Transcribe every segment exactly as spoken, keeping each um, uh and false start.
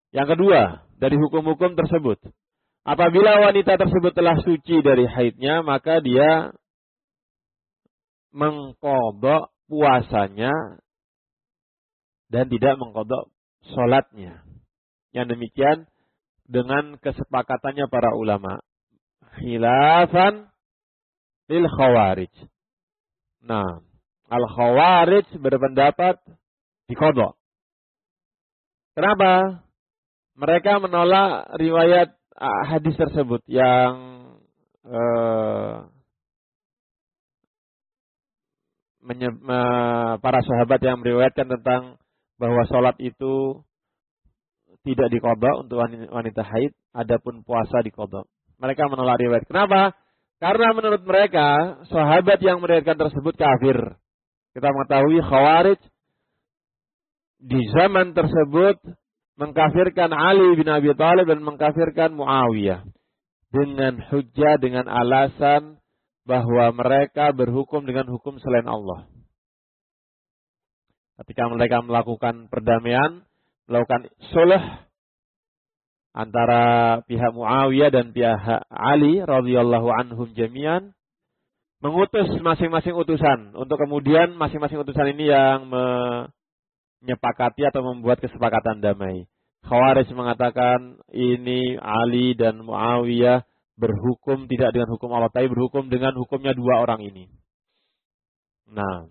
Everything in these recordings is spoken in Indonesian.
Yang kedua, dari hukum-hukum tersebut, apabila wanita tersebut telah suci dari haidnya, maka dia mengqadha puasanya dan tidak mengqadha salatnya. Yang demikian dengan kesepakatannya para ulama. Khilafan lil khawarij. Nah, al-khawarij berpendapat diqadha. Kenapa? Mereka menolak riwayat hadis tersebut yang eh, menye, eh, para sahabat yang meriwayatkan tentang bahwa sholat itu tidak diqadha untuk wanita haid, adapun puasa diqadha. Mereka menolak riwayat. Kenapa? Karena menurut mereka sahabat yang meriwayatkan tersebut kafir. Kita mengetahui khawarij di zaman tersebut mengkafirkan Ali bin Abi Thalib dan mengkafirkan Muawiyah dengan hujjah, dengan alasan bahwa mereka berhukum dengan hukum selain Allah. Ketika mereka melakukan perdamaian, melakukan sulh antara pihak Muawiyah dan pihak Ali radhiyallahu anhum jami'an, mengutus masing-masing utusan untuk kemudian masing-masing utusan ini yang menyepakati atau membuat kesepakatan damai. Khawarij mengatakan ini Ali dan Muawiyah berhukum tidak dengan hukum Allah, tapi berhukum dengan hukumnya dua orang ini. Nah,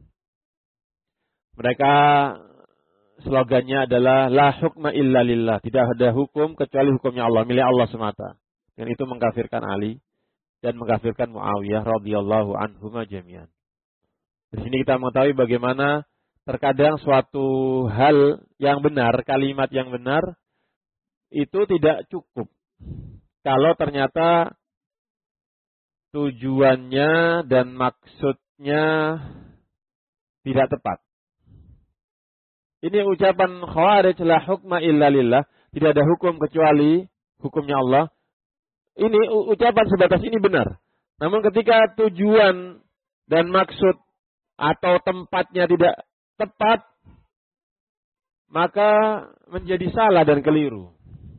mereka slogannya adalah la hukma illa lillah, tidak ada hukum kecuali hukumnya Allah, milik Allah semata. Dan itu mengkafirkan Ali dan mengkafirkan Muawiyah radhiyallahu anhuma jami'an. Di sini kita mengetahui bagaimana terkadang suatu hal yang benar, kalimat yang benar itu tidak cukup kalau ternyata tujuannya dan maksudnya tidak tepat. Ini ucapan khawarij la hukma illa lillah, tidak ada hukum kecuali hukumnya Allah. Ini ucapan sebatas ini benar. Namun ketika tujuan dan maksud atau tempatnya tidak tepat, maka menjadi salah dan keliru.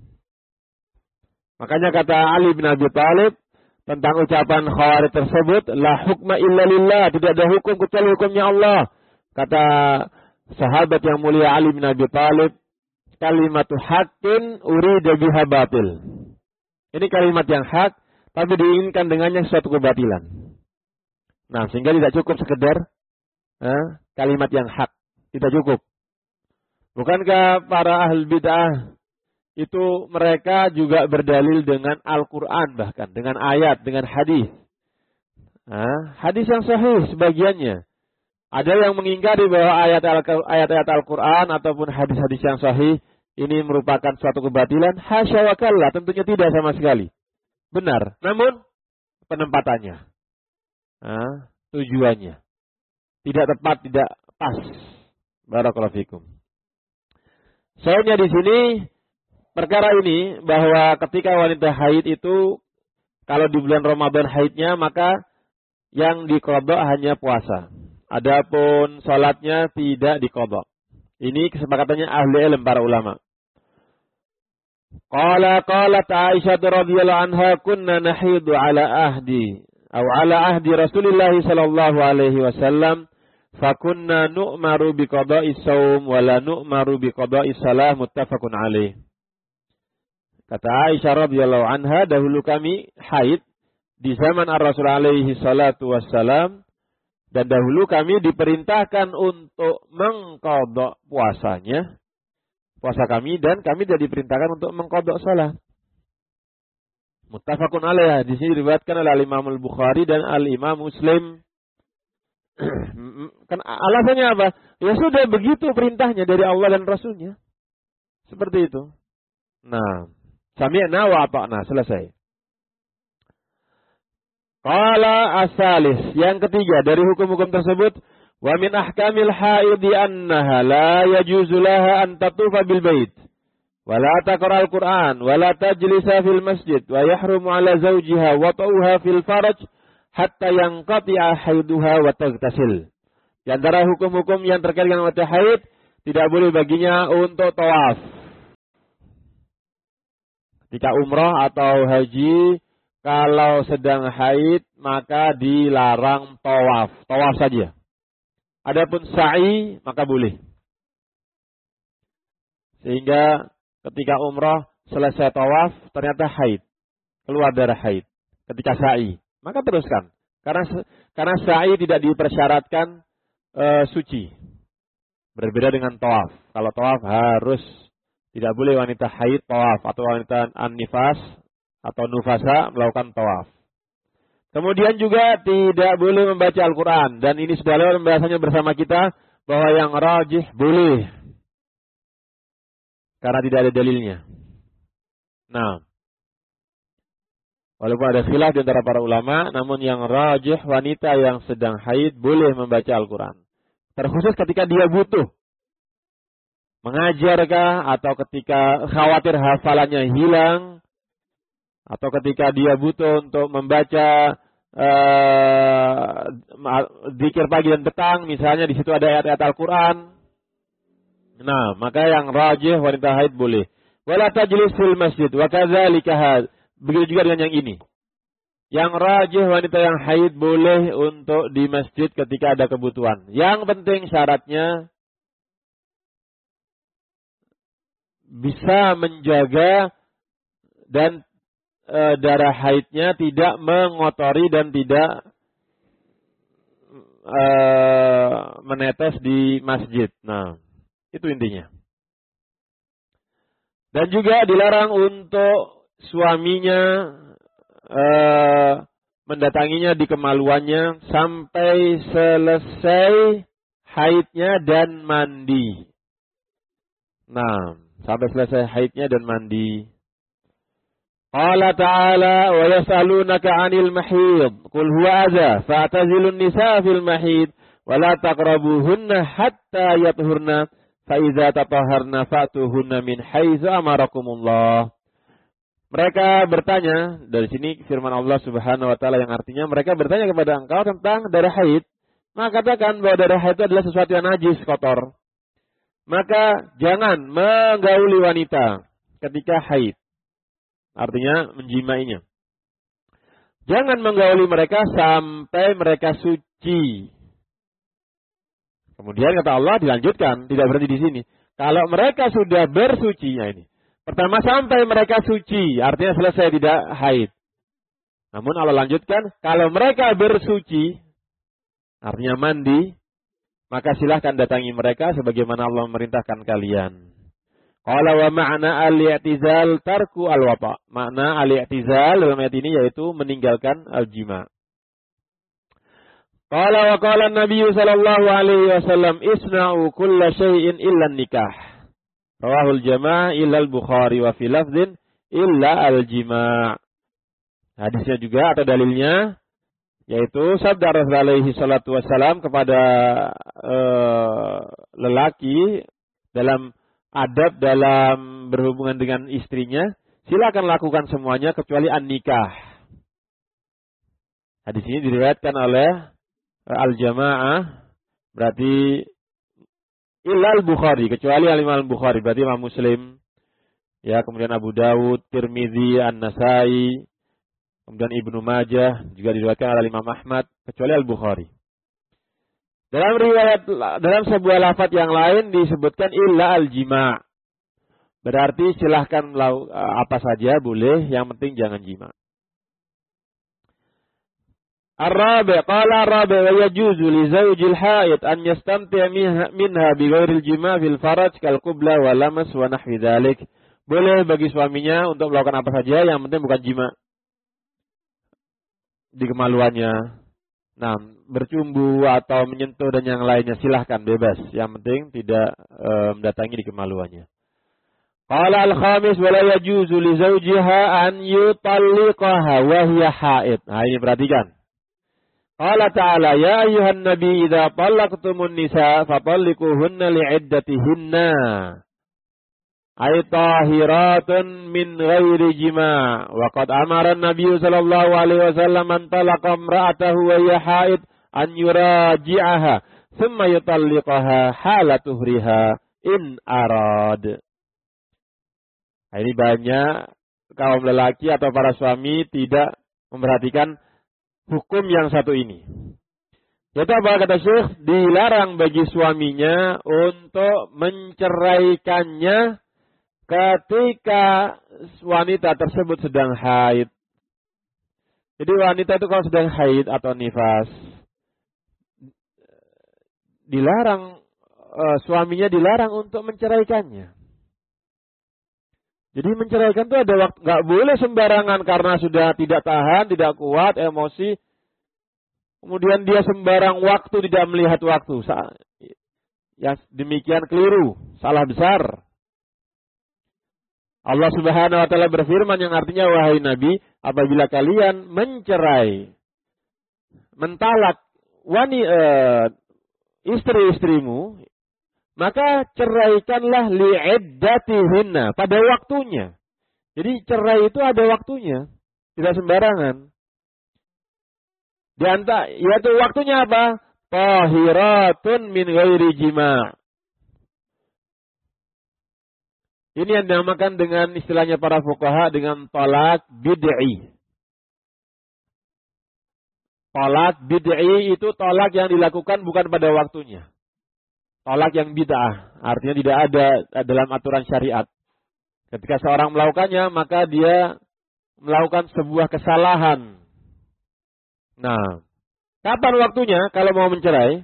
Makanya kata Ali bin Abi Thalib tentang ucapan khawarij tersebut, la hukma illa lillah, tidak ada hukum kecuali hukumnya Allah. Kata sahabat yang mulia Ali bin Abi Thalib, kalimatu haqqin urida biha batil. Ini kalimat yang hak, tapi diinginkan dengannya suatu kebatilan. Nah, sehingga tidak cukup sekedar eh, kalimat yang hak. Tidak cukup. Bukankah para ahli bid'ah itu mereka juga berdalil dengan Al-Quran, bahkan dengan ayat, dengan hadis. Nah, hadis yang sahih sebagiannya. Ada yang mengingkari bahwa ayat-ayat Al-Quran ataupun hadis-hadis yang sahih ini merupakan suatu kebatilan. Hasya wa kalla, tentunya tidak sama sekali. Benar, namun penempatannya, nah, tujuannya tidak tepat, tidak pas. Barakallahu fikum. Soalnya di sini perkara ini bahwa ketika wanita haid itu kalau di bulan Ramadan haidnya, maka yang diqadha hanya puasa. Adapun salatnya tidak diqadha. Ini kesepakatannya ahli ilmu para ulama. Qala qalat Aisyah radhiyallahu anha kunna nahidu ala ahdi atau ala ahdi Rasulillah sallallahu alaihi wasallam fakunna nu'maru biqada'i shaum wa la nu'maru biqada'i shalah muttafaqun alaih. Kata Aisyah radhiyallahu anha, dahulu kami haid di zaman Ar-Rasul alaihi salatu wassalam, dan dahulu kami diperintahkan untuk mengqadha puasanya, puasa kami, dan kami tidak diperintahkan untuk mengqadha salat. Muttafaqun alaih. Di sini diriwayatkan oleh Imam Al-Bukhari dan Al-Imam Muslim. Kan alasannya apa? Ya sudah begitu perintahnya dari Allah dan Rasulnya. Seperti itu. Nah, sami'na wa ata'na, selesai. Qala as-salis, yang ketiga dari hukum-hukum tersebut, wa min ahkamil haidi annaha la yajuzu laha an tatufa bil bait wa la taqra al-Qur'an wa la tajlisa fil masjid wa yahrumu ala zawjiha wa ta'uha fil faraj hatta yanqati'a haiduha wa taghtasil. Di antara hukum-hukum yang terkait dengan wanita haid, tidak boleh baginya untuk tawaf. Ketika umroh atau haji, kalau sedang haid, maka dilarang tawaf. Tawaf saja. Adapun sa'i, maka boleh. Sehingga ketika umroh, selesai tawaf, ternyata haid. Keluar darah haid. Ketika sa'i, maka teruskan. Karena karena sa'i tidak dipersyaratkan e, suci. Berbeda dengan tawaf. Kalau tawaf harus, tidak boleh wanita haid tawaf atau wanita an-nifas atau nufasa melakukan tawaf. Kemudian juga tidak boleh membaca Al-Quran. Dan ini sudah lewat pembahasannya bersama kita bahwa yang rajih boleh. Karena tidak ada dalilnya. Nah, walaupun ada khilaf di antara para ulama, namun yang rajih wanita yang sedang haid boleh membaca Al-Quran. Terkhusus ketika dia butuh. Mengajarkah atau ketika khawatir hafalannya hilang, atau ketika dia butuh untuk membaca uh, zikir pagi dan petang, misalnya di situ ada ayat-ayat Al-Quran. Nah, maka yang rajih wanita haid boleh. Wala tajlis fil masjid wa kadzalika had. Begitu juga dengan yang ini. Yang rajih wanita yang haid boleh untuk di masjid ketika ada kebutuhan. Yang penting syaratnya bisa menjaga dan e, darah haidnya tidak mengotori dan tidak e, menetes di masjid. Nah, itu intinya. Dan juga dilarang untuk suaminya e, mendatanginya di kemaluannya sampai selesai haidnya dan mandi. Nah, sampai selesai haidnya dan mandi. Qala ta'ala wa yas'alunaka 'anil mahid qul huwa adza fa'tazilun nisaa fil mahid wa la taqrabuhunna hatta yathurna fa idza tatahharna fa'tuhunna min haitsu amarakumullah. Mereka bertanya, dari sini firman Allah Subhanahu wa taala yang artinya mereka bertanya kepada engkau tentang darah haid. Maka katakan bahwa darah haid itu adalah sesuatu yang najis, kotor. Maka jangan menggauli wanita ketika haid. Artinya menjimainya. Jangan menggauli mereka sampai mereka suci. Kemudian kata Allah dilanjutkan, tidak berhenti di sini. Kalau mereka sudah bersuci, ya ini. Pertama sampai mereka suci, artinya selesai tidak haid. Namun Allah lanjutkan, kalau mereka bersuci, artinya mandi, maka silahkan datangi mereka sebagaimana Allah memerintahkan kalian. Qala wa ma'na al-i'tizal tarku al-wata. Makna al-i'tizal dalam ayat ini yaitu meninggalkan al-jima. Qala wa qala an-nabiy sallallahu alaihi wasallam isna'u kulla syai'in illa nikah. Rawahul jama' illa al-Bukhari wa fi lafdhin illa al-jima'. Hadisnya juga atau dalilnya yaitu sabda Rasul alaihi salatu wassalam kepada uh, lelaki dalam adab dalam berhubungan dengan istrinya, silakan lakukan semuanya kecuali an-nikah. Hadis ini diriwayatkan oleh uh, al-jamaah, berarti illa al-Bukhari, kecuali al-Imam al-Bukhari, berarti Imam Muslim, ya, kemudian Abu Dawud, Tirmidzi, An-Nasai, kemudian Ibnu Majah, juga diriwayatkan oleh Imam Ahmad, kecuali Al-Bukhari. Dalam riwayat, dalam sebuah lafaz yang lain disebutkan illa al-jima'. Berarti silahkan apa saja boleh, yang penting jangan jima'. Ar-rabi' qala ar-rabi' wa yajuzu li zawjil haid an yastamti' minha bi ghairil jima' fil faraj kal qubla wa lamas wa nahwi dzalik. Boleh bagi suaminya untuk melakukan apa saja, yang penting bukan jima' di kemaluannya. Nah, bercumbu atau menyentuh dan yang lainnya silahkan bebas. Yang penting tidak e, mendatangi di kemaluannya. Qala al-khamis wa la yajuzu li zawjiha an yutalliqaha wa hiya haid. Nah, ini perhatikan. Qala ta'ala ya ayyuhan nabi idza talaqtumun nisa fatalliquhunna li'iddatihinna. Ay tahiratun min ghairi jima' wa qad amara an-nabiy sallallahu alaihi wasallam an talaqa imra'atahu wa hiya haid an yuraji'aha thumma yutalliqaha hala tuhriha in arad. Nah, ini banyak kaum lelaki atau para suami tidak memperhatikan hukum yang satu ini. Yaitu apa kata Syekh? Dilarang bagi suaminya untuk menceraikannya ketika wanita tersebut sedang haid. Jadi wanita itu kalau sedang haid atau nifas, dilarang, uh, suaminya dilarang untuk menceraikannya. Jadi menceraikan itu ada waktu, nggak boleh sembarangan karena sudah tidak tahan, tidak kuat, emosi. Kemudian dia sembarang waktu tidak melihat waktu. Ya demikian keliru, salah besar. Allah Subhanahu wa taala berfirman yang artinya, wahai Nabi, apabila kalian mencerai, mentalak wani uh, istri-istrimu, maka ceraikanlah li'iddatihinna, pada waktunya. Jadi cerai itu ada waktunya, tidak sembarangan. Di antara yaitu waktunya apa? Tahiratun min ghairi jima'. Ini yang dinamakan dengan istilahnya para fuqaha dengan talak bid'i. Talak bid'i itu talak yang dilakukan bukan pada waktunya. Talak yang bid'ah, artinya tidak ada dalam aturan syariat. Ketika seorang melakukannya, maka dia melakukan sebuah kesalahan. Nah, kapan waktunya kalau mau mencerai?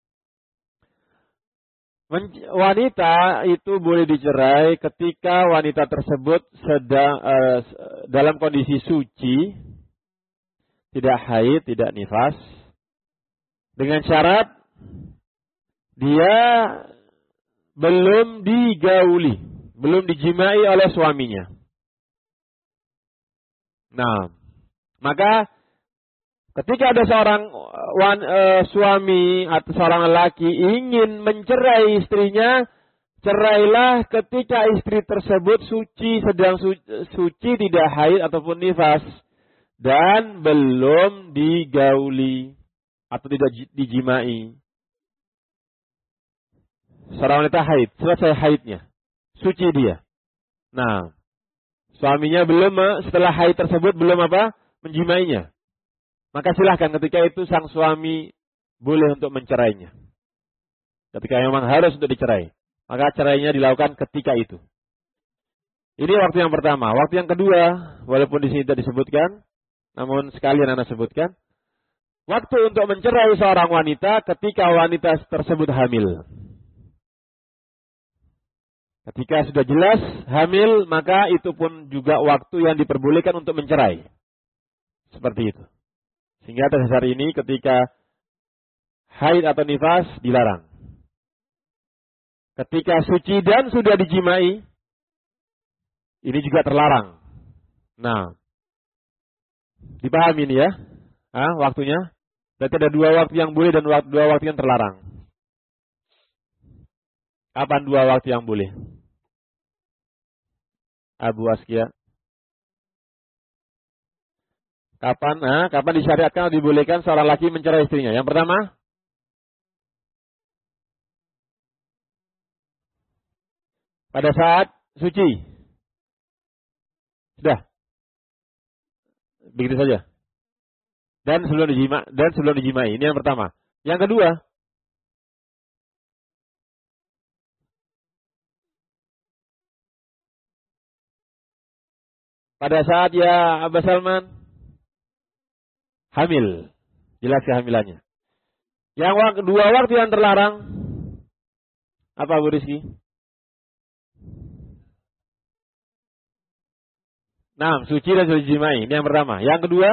Men- wanita itu boleh dicerai ketika wanita tersebut sedang uh, dalam kondisi suci, tidak haid, tidak nifas, dengan syarat dia belum digauli, belum dijimai oleh suaminya. Nah, maka ketika ada seorang wan, e, suami atau seorang lelaki ingin mencerai istrinya, cerailah ketika istri tersebut suci, sedang su, suci, tidak haid ataupun nifas, dan belum digauli atau tidak dijimai. Seorang wanita haid, selesai haidnya, suci dia. Nah, suaminya belum, setelah haid tersebut belum apa? Menjimainya. Maka silahkan ketika itu sang suami boleh untuk mencerainya. Ketika memang harus untuk dicerai, maka cerainya dilakukan ketika itu. Ini waktu yang pertama. Waktu yang kedua, walaupun di sini tidak disebutkan, namun sekalian Anda sebutkan, waktu untuk mencerai seorang wanita ketika wanita tersebut hamil. Ketika sudah jelas hamil, maka itu pun juga waktu yang diperbolehkan untuk mencerai. Seperti itu. Sehingga atas dasar ini ketika haid atau nifas dilarang. Ketika suci dan sudah dijimai, ini juga terlarang. Nah, dipahami ini ya, ah, waktunya. Berarti ada dua waktu yang boleh dan dua waktu yang terlarang. Kapan dua waktu yang boleh? Abu Askia. Kapan, ah, kapan disyariatkan atau dibolehkan seorang laki mencerai istrinya? Yang pertama, pada saat suci. Sudah. Begitu saja. Dan sebelum dijima, dan sebelum dijimai. Ini yang pertama. Yang kedua, pada saat ya Abah Salman hamil, jelas kehamilannya. Yang kedua waktu yang terlarang, apa Bu Rizky? Nah, suci dan sudah dijimai. Ini yang pertama. Yang kedua,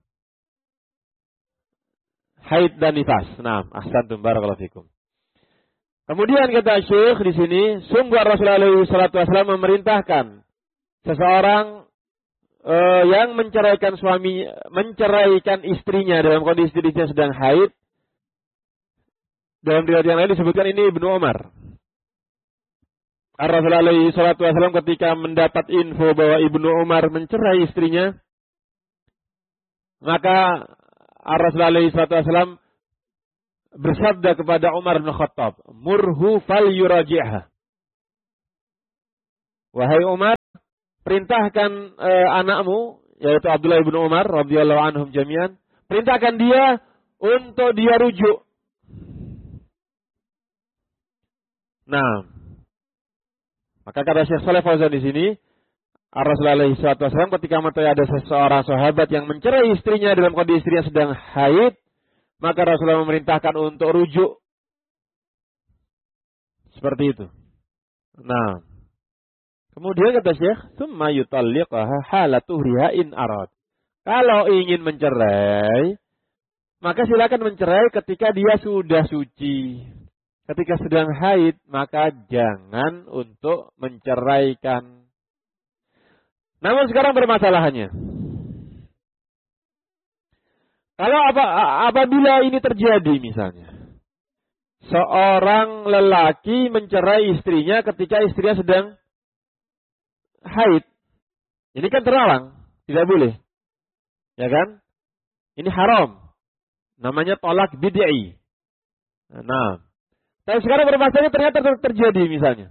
haid dan nifas. Nah, ahsantum barakallahu fikum. Kemudian kata Syekh di sini, sungguh Rasulullah shallallahu alaihi wasallam memerintahkan seseorang Uh, yang menceraikan suami, menceraikan istrinya dalam kondisi istrinya sedang haid. Dalam riwayat yang lain disebutkan ini Ibnu Umar. Rasulullah shallallahu alaihi wasallam ketika mendapat info bahwa Ibnu Umar mencerai istrinya, maka Rasulullah shallallahu alaihi wasallam bersabda kepada Umar bin Khattab, "Murhu fal yuraji'ha." Wahai Umar, perintahkan uh, anakmu, yaitu Abdullah bin Umar radhiyallahu anhum jami'an, perintahkan dia untuk dia rujuk. Nah, maka kata Syekh Shalih Fauzan di sini, Rasulullah alaihi wasallam ketika mengetahui ada seseorang sahabat yang mencerai istrinya dalam kondisi istrinya sedang haid, maka Rasulullah memerintahkan untuk rujuk. Seperti itu. Nah, kemudian kata Syekh, "Tsumma yutalliqaha hala tuhriha in arad." Kalau ingin mencerai, maka silakan mencerai ketika dia sudah suci. Ketika sedang haid, maka jangan untuk menceraikan. Namun sekarang bermasalahannya. Kalau apa, apabila ini terjadi misalnya, seorang lelaki mencerai istrinya ketika istrinya sedang haid. Ini kan terlarang, tidak boleh. Ya kan? Ini haram. Namanya tolak bid'i. Nah, tapi sekarang bermasalahnya ternyata terjadi misalnya.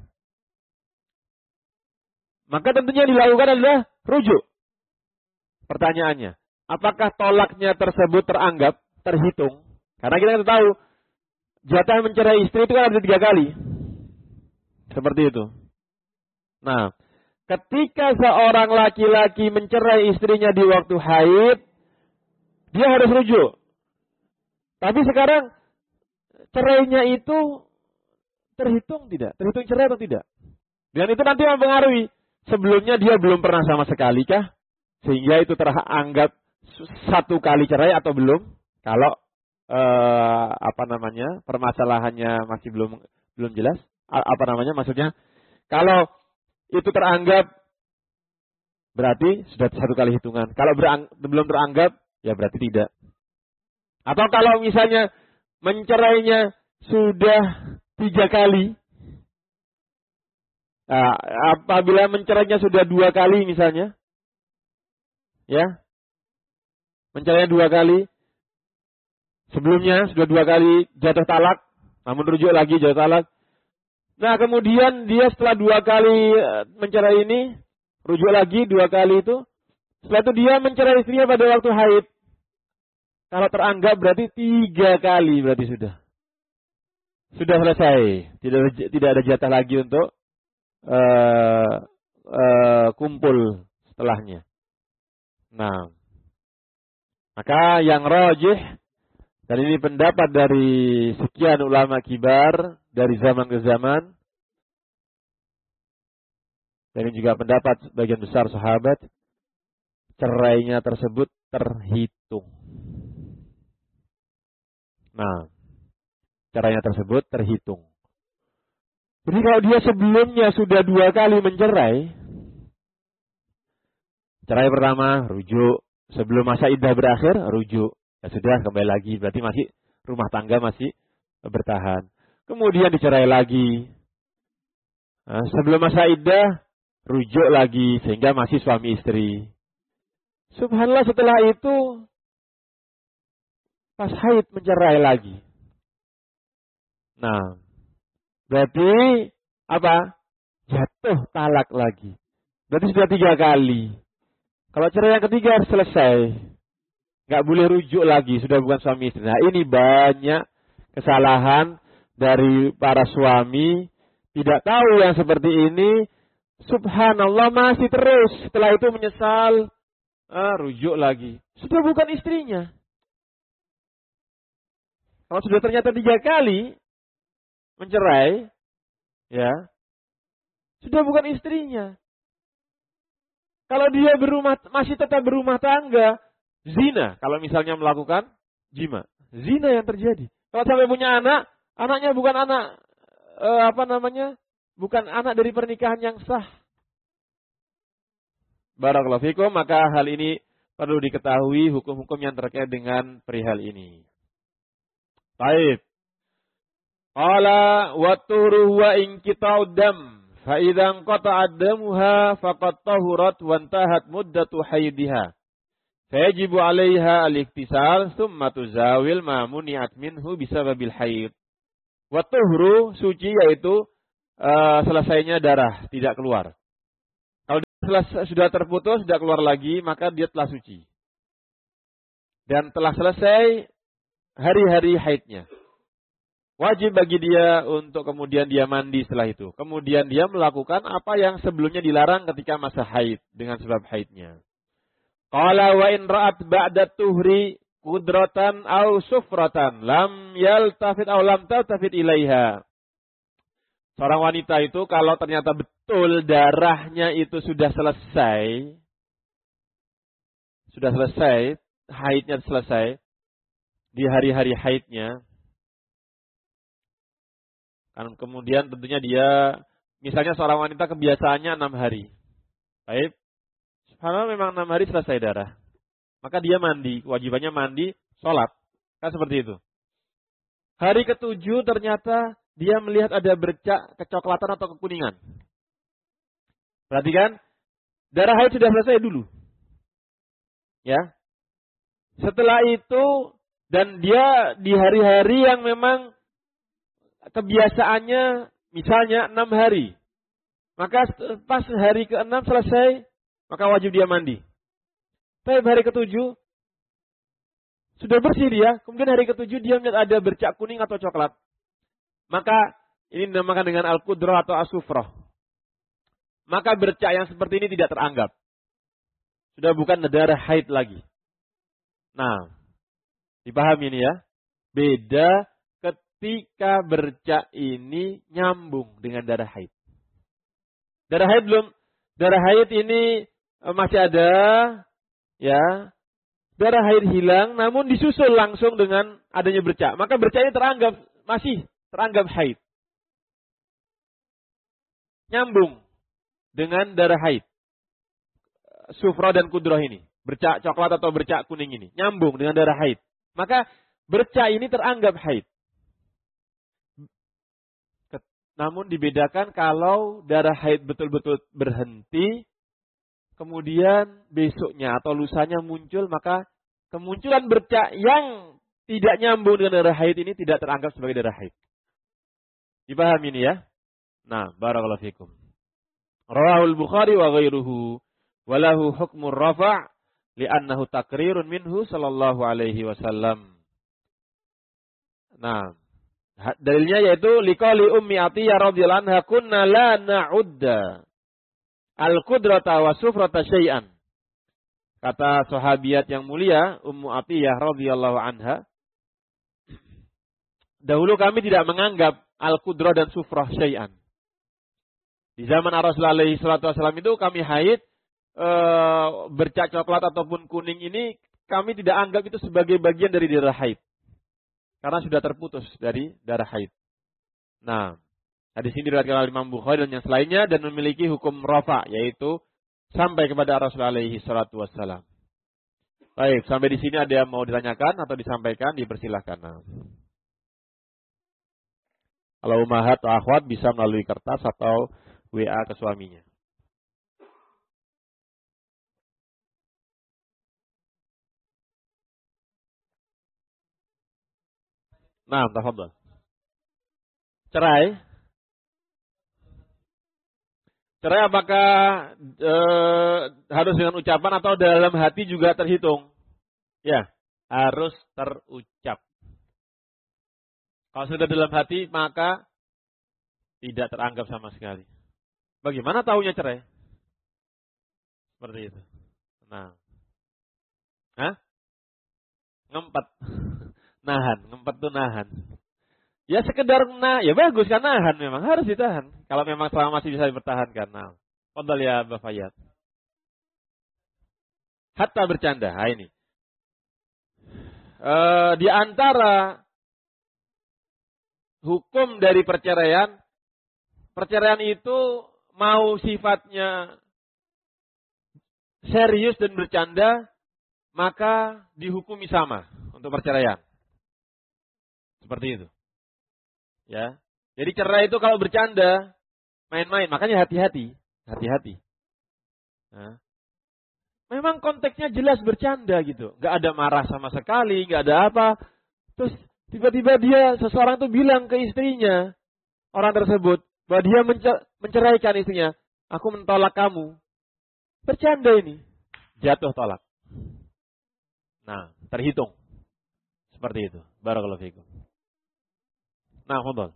Maka tentunya yang dilakukan adalah rujuk. Pertanyaannya, apakah tolaknya tersebut teranggap, terhitung? Karena kita tahu, jatah mencerai istri itu kan ada tiga kali. Seperti itu. Nah, ketika seorang laki-laki mencerai istrinya di waktu haid, dia harus rujuk. Tapi sekarang, cerainya itu terhitung tidak? Terhitung cerai atau tidak? Dan itu nanti mempengaruhi. Sebelumnya dia belum pernah sama sekali kah? Sehingga itu teranggap satu kali cerai atau belum? Kalau eh, apa namanya permasalahannya masih belum belum jelas. Apa namanya maksudnya? Kalau itu teranggap berarti sudah satu kali hitungan. Kalau berang, belum teranggap ya berarti tidak. Atau kalau misalnya mencerainya sudah tiga kali. Nah, apabila mencerainya sudah dua kali misalnya. Ya. Mencerainya dua kali. Sebelumnya sudah dua kali jatuh talak. Namun rujuk lagi jatuh talak. Nah kemudian dia setelah dua kali mencerai ini. Rujuk lagi dua kali itu. Setelah itu dia mencerai istrinya pada waktu haid. Kalau teranggap berarti tiga kali berarti sudah. Sudah selesai. Tidak, tidak ada jatah lagi untuk uh, uh, kumpul setelahnya. Nah. Maka yang rajih. Dan ini pendapat dari sekian ulama kibar. Dari zaman ke zaman. Dan ini juga pendapat sebagian besar sahabat. Cerainya tersebut terhitung. Nah, caranya tersebut terhitung. Jadi kalau dia sebelumnya sudah dua kali mencerai, cerai pertama, rujuk. Sebelum masa iddah berakhir, rujuk. Ya sudah, kembali lagi. Berarti masih rumah tangga masih bertahan. Kemudian dicerai lagi. Nah, sebelum masa iddah, rujuk lagi. Sehingga masih suami istri. Subhanallah setelah itu, pas haid mencerai lagi. Nah, berarti apa? Jatuh talak lagi. Berarti sudah tiga kali. Kalau cerai yang ketiga harus selesai. Nggak boleh rujuk lagi, sudah bukan suami istri. Nah, ini banyak kesalahan dari para suami. Tidak tahu yang seperti ini. Subhanallah masih terus. Setelah itu menyesal. Ah, rujuk lagi. Sudah bukan istrinya. Kalau sudah ternyata tiga kali mencerai, ya, sudah bukan istrinya. Kalau dia berumah, masih tetap berumah tangga, zina. Kalau misalnya melakukan jima, zina yang terjadi. Kalau sampai punya anak, anaknya bukan anak, eh, apa namanya, bukan anak dari pernikahan yang sah. Barakallahu fikum, maka hal ini perlu diketahui hukum-hukum yang terkait dengan perihal ini. Baik. Qala wa tuhru wa inqita'ud dam fa idza qata'a damuha faqad tahurat wa intahat muddatu haidiha. Fayajibu 'alaiha al-iktisal thumma tuzawil ma muni'at minhu bisababil haid. Wa tuhru suci yaitu uh, selesainya darah tidak keluar. Kalau selesai, sudah terputus, sudah keluar lagi, maka dia telah suci. Dan telah selesai hari-hari haidnya. Wajib bagi dia untuk kemudian dia mandi setelah itu. Kemudian dia melakukan apa yang sebelumnya dilarang ketika masa haid dengan sebab haidnya. Qala wa in ra'at ba'da tuhri qudratan aw sufratan lam yaltafit aw lam taltafit ilaiha. Seorang wanita itu kalau ternyata betul darahnya itu sudah selesai, sudah selesai, haidnya selesai, di hari-hari haidnya, kan kemudian tentunya dia, misalnya seorang wanita kebiasaannya enam hari. Baik, subhanallah memang enam hari selesai darah. Maka dia mandi, kewajibannya mandi, sholat. Kan seperti itu. Hari ketujuh ternyata dia melihat ada bercak kecoklatan atau kekuningan. Perhatikan, darah haid sudah selesai dulu. Ya. Setelah itu, dan dia di hari-hari yang memang kebiasaannya misalnya enam hari. Maka pas hari keenam selesai, maka wajib dia mandi. Tapi hari ketujuh, sudah bersih dia, kemudian hari ketujuh dia melihat ada bercak kuning atau coklat. Maka ini dinamakan dengan al-qudrah atau as-sufrah. Maka bercak yang seperti ini tidak teranggap. Sudah bukan darah haid lagi. Nah, dipahami ini ya. Beda ketika bercak ini nyambung dengan darah haid. Darah haid belum, darah haid ini masih ada, ya. Darah haid hilang, namun disusul langsung dengan adanya bercak. Maka bercak ini teranggap, masih teranggap haid. Nyambung dengan darah haid. Sufrah dan kudrah ini. Bercak coklat atau bercak kuning ini. Nyambung dengan darah haid. Maka bercak ini teranggap haid. Namun dibedakan kalau darah haid betul-betul berhenti, kemudian besoknya atau lusanya muncul, maka kemunculan bercak yang tidak nyambung dengan darah haid ini tidak teranggap sebagai darah haid. Dipahami ini ya? Nah, barakallahu fikum. Rawahul Bukhari wa ghairuhu walahu hukmur rafa' li'annahu takrirun minhu sallallahu alaihi wasallam. Nah, dalilnya yaitu liqali ummi Atiyah radhiyallahu anha kunna la na'udda al-qudrata wa sufrata syai'an. Kata sahabiat yang mulia Ummu Atiyah radhiyallahu anha, dahulu kami tidak menganggap al-qudrah dan sufrah syai'an. Di zaman Rasulullah alaihi salatu wasallam itu kami haid, e, bercak coklat ataupun kuning ini kami tidak anggap itu sebagai bagian dari darah haid. Karena sudah terputus dari darah haid. Nah, hadis ini diriwayatkan oleh Imam Bukhari dan yang selainnya dan memiliki hukum rafa, yaitu sampai kepada Rasulullah alaihi salatu wassalam. Baik, sampai di sini ada yang mau ditanyakan atau disampaikan, dipersilahkan. Nah. Kalau umahat atau akhwat bisa melalui kertas atau W A ke suaminya. Nah, tafadhol. Cerai. Cerai apakah e, harus dengan ucapan atau dalam hati juga terhitung? Ya, harus terucap. Kalau sudah dalam hati maka tidak teranggap sama sekali. Bagaimana tahunya cerai? Seperti itu. Nah. Hah? Ngempet. Nahan, ngempet tuh nahan. Ya sekedar nah, ya bagus kan nahan memang harus ditahan. Kalau memang selama masih bisa dipertahankan. Nah, fadhal ya Mbak Fayyad. Hatta bercanda, nah ini. E, di antara hukum dari perceraian, perceraian itu mau sifatnya serius dan bercanda, maka dihukumi sama untuk perceraian. Seperti itu. Ya. Jadi cerai itu kalau bercanda, main-main, makanya hati-hati, hati-hati. Nah. Memang konteksnya jelas bercanda gitu, nggak ada marah sama sekali, nggak ada apa. Terus tiba-tiba dia seseorang tuh bilang ke istrinya, orang tersebut, bahwa dia menceraikan istrinya, aku mentolak kamu. bercanda ini. Jatuh tolak. Nah, terhitung. Seperti itu. Barakallahu fikum. Nah, fadhal.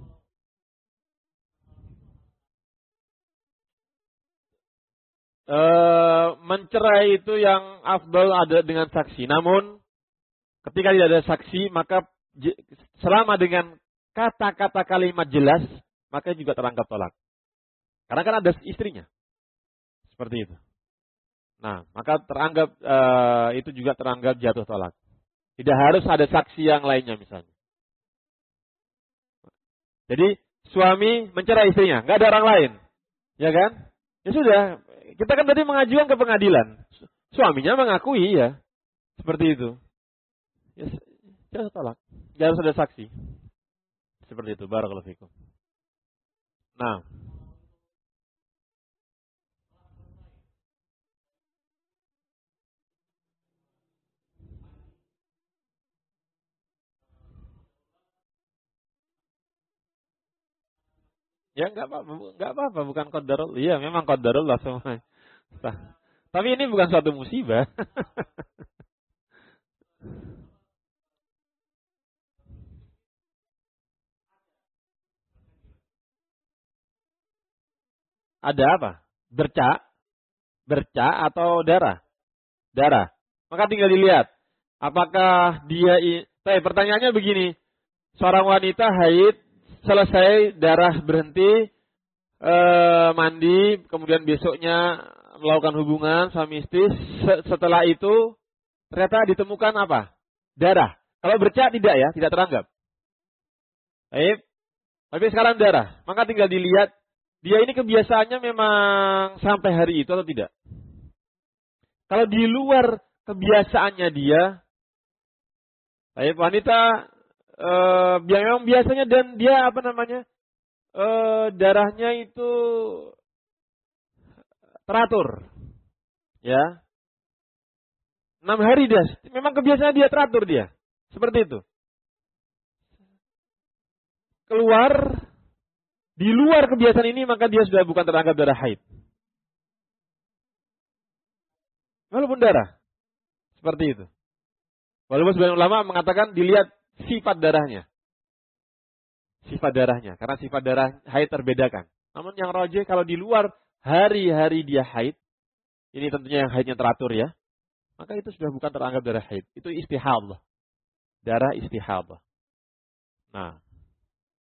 E, mencerai itu yang afdal ada dengan saksi. Namun, ketika tidak ada saksi, maka selama dengan kata-kata kalimat jelas, maka juga teranggap tolak. Karena kan ada istrinya. Seperti itu. Nah, maka teranggap e, itu juga teranggap jatuh tolak. Tidak harus ada saksi yang lainnya misalnya. Jadi suami mencerai istrinya, nggak ada orang lain, ya kan? Ya sudah, kita kan tadi mengajukan ke pengadilan. Suaminya mengakui ya, seperti itu. Ya, jatuh tolak. Nggak harus ada saksi. Seperti itu. Barakallahu fikum. Nah. Ya nggak apa-apa, nggak apa-apa, bukan qadarullah. Iya, memang qadarullah semua. Tapi ini bukan suatu musibah. Ada apa? Bercak, bercak atau darah? Darah. Maka tinggal dilihat, apakah dia. Tapi pertanyaannya begini, seorang wanita haid selesai darah berhenti, eh, mandi, kemudian besoknya melakukan hubungan suami istri. Setelah itu ternyata ditemukan apa? Darah. Kalau bercak tidak ya, tidak teranggap. Baik. Tapi sekarang darah. Maka tinggal dilihat, dia ini kebiasaannya memang sampai hari itu atau tidak. Kalau di luar kebiasaannya dia, baik, wanita eh, memang biasanya dan dia apa namanya eh, darahnya itu teratur, ya, enam hari dia, memang kebiasaan dia teratur dia, seperti itu. Keluar di luar kebiasaan ini maka dia sudah bukan teranggap darah haid. Walaupun darah. Seperti itu. Walaupun sebagian ulama mengatakan dilihat sifat darahnya. Sifat darahnya. Karena sifat darah haid terbedakan. Namun yang rajih kalau di luar hari-hari dia haid. Ini tentunya yang haidnya teratur ya. Maka itu sudah bukan teranggap darah haid. Itu istihadah. Darah istihadah. Nah.